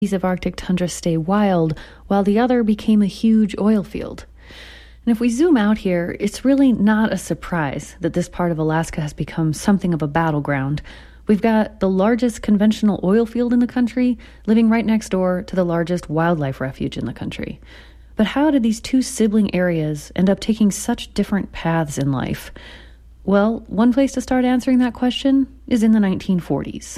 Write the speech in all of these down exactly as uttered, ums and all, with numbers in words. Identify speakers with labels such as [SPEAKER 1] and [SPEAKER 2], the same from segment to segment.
[SPEAKER 1] of Arctic tundra stay wild, while the other became a huge oil field. And if we zoom out here, it's really not a surprise that this part of Alaska has become something of a battleground. We've got the largest conventional oil field in the country, living right next door to the largest wildlife refuge in the country. But how did these two sibling areas end up taking such different paths in life? Well, one place to start answering that question is in the nineteen forties.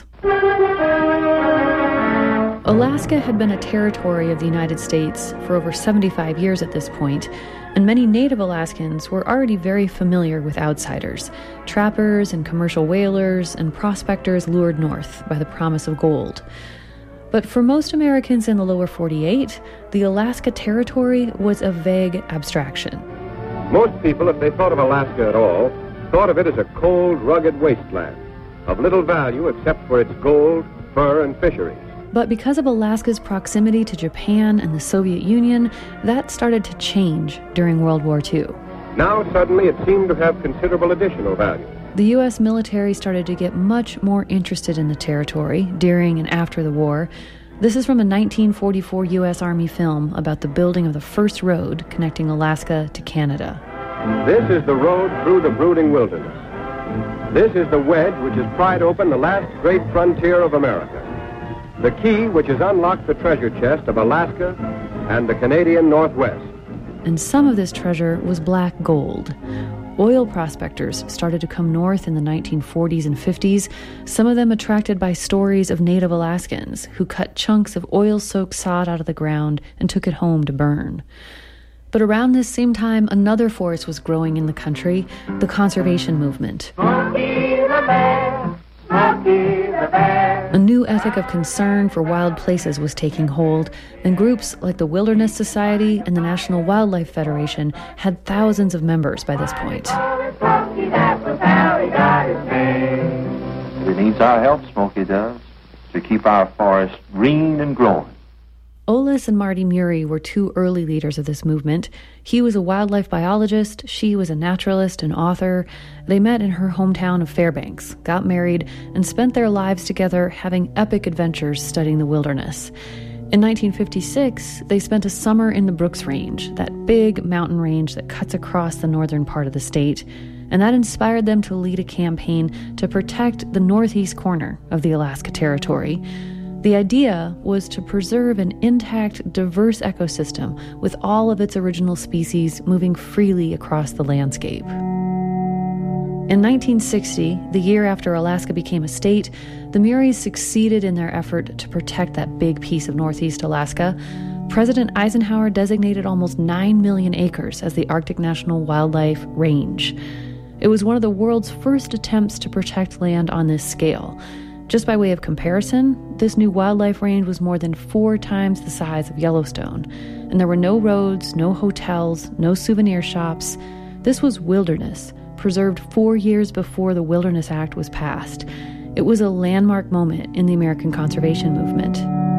[SPEAKER 1] Alaska had been a territory of the United States for over seventy-five years at this point, and many Native Alaskans were already very familiar with outsiders, trappers and commercial whalers and prospectors lured north by the promise of gold. But for most Americans in the lower forty-eight, the Alaska Territory was a vague abstraction.
[SPEAKER 2] Most people, if they thought of Alaska at all, thought of it as a cold, rugged wasteland, of little value except for its gold, fur, and fisheries.
[SPEAKER 1] But because of Alaska's proximity to Japan and the Soviet Union, that started to change during World War Two.
[SPEAKER 2] Now, suddenly, it seemed to have considerable additional value.
[SPEAKER 1] The U S military started to get much more interested in the territory during and after the war. This is from a nineteen forty-four U S Army film about the building of the first road connecting Alaska to Canada.
[SPEAKER 2] This is the road through the brooding wilderness. This is the wedge which has pried open the last great frontier of America. The key which has unlocked the treasure chest of Alaska and the Canadian Northwest.
[SPEAKER 1] And some of this treasure was black gold. Oil prospectors started to come north in the nineteen forties and fifties, some of them attracted by stories of Native Alaskans who cut chunks of oil-soaked sod out of the ground and took it home to burn. But around this same time, another force was growing in the country, the conservation movement. Smokey the Bear, Smokey the Bear. A new ethic of concern for wild places was taking hold, and groups like the Wilderness Society and the National Wildlife Federation had thousands of members by this point.
[SPEAKER 3] It needs our help, Smokey does, to keep our forest green and growing.
[SPEAKER 1] Olis and Marty Murray were two early leaders of this movement. He was a wildlife biologist, she was a naturalist and author. They met in her hometown of Fairbanks, got married, and spent their lives together having epic adventures studying the wilderness. In nineteen fifty-six, they spent a summer in the Brooks Range, that big mountain range that cuts across the northern part of the state, and that inspired them to lead a campaign to protect the northeast corner of the Alaska Territory. The idea was to preserve an intact, diverse ecosystem with all of its original species moving freely across the landscape. In nineteen sixty, the year after Alaska became a state, the Murrays succeeded in their effort to protect that big piece of northeast Alaska. President Eisenhower designated almost nine million acres as the Arctic National Wildlife Range. It was one of the world's first attempts to protect land on this scale. Just by way of comparison, this new wildlife range was more than four times the size of Yellowstone, and there were no roads, no hotels, no souvenir shops. This was wilderness, preserved four years before the Wilderness Act was passed. It was a landmark moment in the American conservation movement.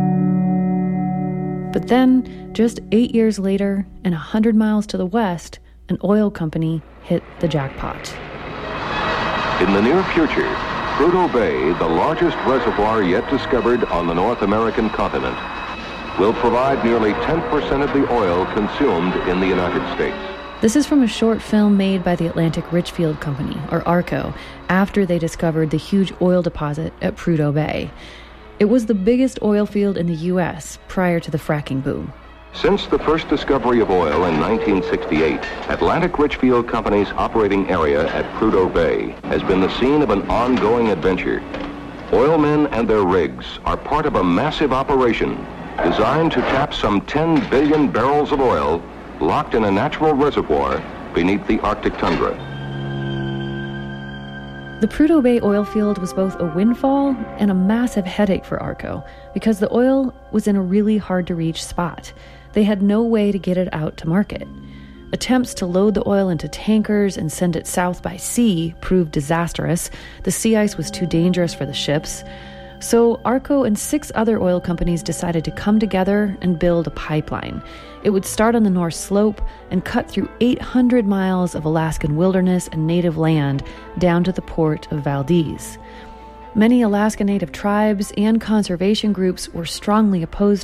[SPEAKER 1] But then, just eight years later, and a hundred miles to the west, an oil company hit the jackpot.
[SPEAKER 4] In the near future, Prudhoe Bay, the largest reservoir yet discovered on the North American continent, will provide nearly ten percent of the oil consumed in the United States.
[SPEAKER 1] This is from a short film made by the Atlantic Richfield Company, or ARCO, after they discovered the huge oil deposit at Prudhoe Bay. It was the biggest oil field in the U S prior to the fracking boom.
[SPEAKER 4] Since the first discovery of oil in nineteen sixty-eight, Atlantic Richfield Company's operating area at Prudhoe Bay has been the scene of an ongoing adventure. Oilmen and their rigs are part of a massive operation designed to tap some ten billion barrels of oil locked in a natural reservoir beneath the Arctic tundra.
[SPEAKER 1] The Prudhoe Bay oil field was both a windfall and a massive headache for ARCO because the oil was in a really hard-to-reach spot. They had no way to get it out to market. Attempts to load the oil into tankers and send it south by sea proved disastrous. The sea ice was too dangerous for the ships. So ARCO and six other oil companies decided to come together and build a pipeline. It would start on the North Slope and cut through eight hundred miles of Alaskan wilderness and native land down to the port of Valdez. Many Alaska Native tribes and conservation groups were strongly opposed